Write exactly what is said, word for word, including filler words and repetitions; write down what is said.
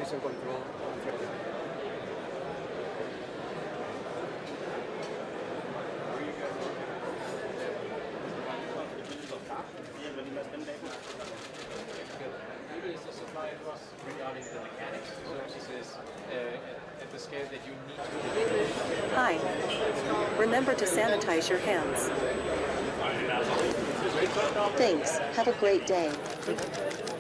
si se encontró enferma. Maybe it's a supply to us regarding the mechanics. So she says uh, at the scale that you need to. Hi. Remember to sanitize your hands. Thanks. Have a great day.